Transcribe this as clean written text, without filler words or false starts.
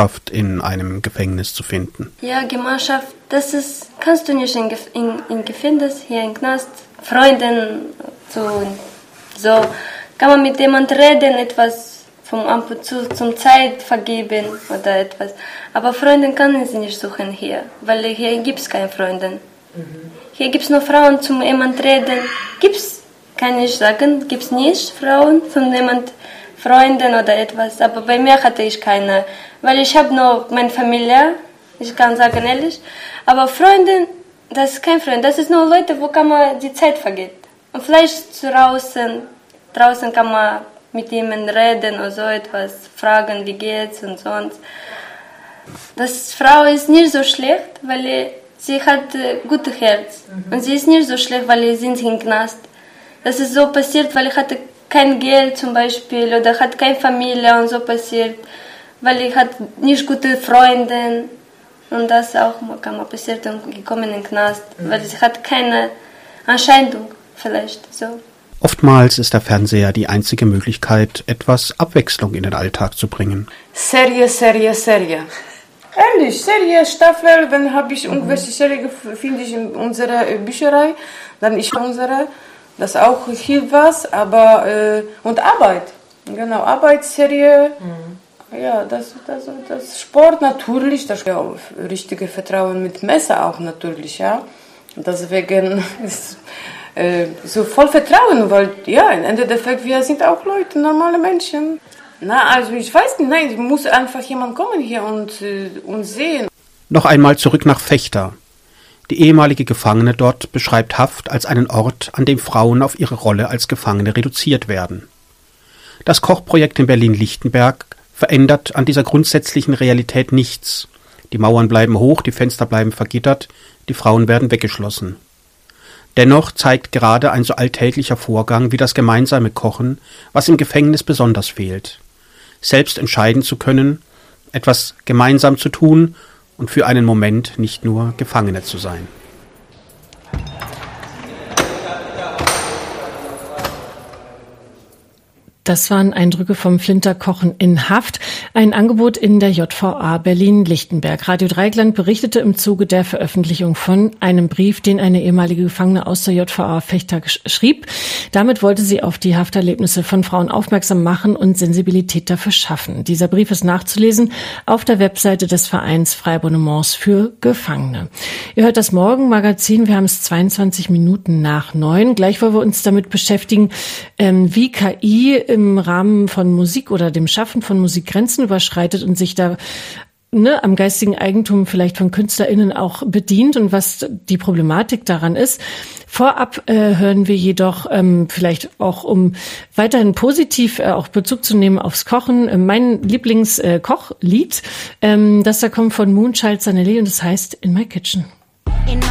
Gemeinschaft in einem Gefängnis zu finden? Ja, Gemeinschaft, kannst du nicht in Gefängnis, hier in Knast, Freunden, so kann man mit jemand reden, etwas vom ab und zu zum Zeit vergeben oder etwas. Aber Freunde können sie nicht suchen hier, weil hier gibt es keine Freunde. Hier gibt es nur Frauen zum jemand reden. Kann ich sagen, gibt es nicht Frauen zum jemand Freunden oder etwas. Aber bei mir hatte ich keine, weil ich habe nur meine Familie, ich kann sagen ehrlich. Aber Freunde, das ist kein Freund, das ist nur Leute, wo kann man die Zeit vergeht. Und vielleicht draußen kann man mit jemandem reden oder so etwas, fragen, wie geht's und sonst. Das Frau ist nicht so schlecht, weil sie hat gutes Herz. Und sie ist nicht so schlecht, weil sie sind im Knast. Das ist so passiert, weil ich hatte kein Geld zum Beispiel oder hatte keine Familie und so passiert, weil ich hatte nicht gute Freunde. Und das auch kann man passiert und gekommen in den Knast, weil sie hat keine Anscheinung vielleicht so. Oftmals ist der Fernseher die einzige Möglichkeit, etwas Abwechslung in den Alltag zu bringen. Serie. Ehrlich, Serie, Staffel, wenn habe ich irgendwelche Serie finde ich in unserer Bücherei, dann ich unsere, das auch hilft was, aber und Arbeit, genau, Arbeitsserie, ja, das Sport natürlich, das ja, richtige Vertrauen mit Messer auch natürlich, ja, deswegen ist so voll Vertrauen, weil ja, im Endeffekt, wir sind auch Leute, normale Menschen. Na, also ich weiß nicht, nein, muss einfach jemand kommen hier und sehen. Noch einmal zurück nach Vechta. Die ehemalige Gefangene dort beschreibt Haft als einen Ort, an dem Frauen auf ihre Rolle als Gefangene reduziert werden. Das Kochprojekt in Berlin-Lichtenberg verändert an dieser grundsätzlichen Realität nichts. Die Mauern bleiben hoch, die Fenster bleiben vergittert, die Frauen werden weggeschlossen. Dennoch zeigt gerade ein so alltäglicher Vorgang wie das gemeinsame Kochen, was im Gefängnis besonders fehlt. Selbst entscheiden zu können, etwas gemeinsam zu tun und für einen Moment nicht nur Gefangene zu sein. Das waren Eindrücke vom Flinterkochen in Haft, ein Angebot in der JVA Berlin-Lichtenberg. Radio Dreieckland berichtete im Zuge der Veröffentlichung von einem Brief, den eine ehemalige Gefangene aus der JVA Vechta schrieb. Damit wollte sie auf die Hafterlebnisse von Frauen aufmerksam machen und Sensibilität dafür schaffen. Dieser Brief ist nachzulesen auf der Webseite des Vereins Freiabonnements für Gefangene. Ihr hört das Morgenmagazin, wir haben es 22 Minuten nach 9. Gleich wollen wir uns damit beschäftigen, wie KI im Rahmen von Musik oder dem Schaffen von Musik Grenzen überschreitet und sich da am geistigen Eigentum vielleicht von KünstlerInnen auch bedient und was die Problematik daran ist. Vorab hören wir jedoch vielleicht auch, um weiterhin positiv auch Bezug zu nehmen aufs Kochen, mein Lieblingskochlied, das da kommt von Moonchild Sanelli und das heißt In My Kitchen.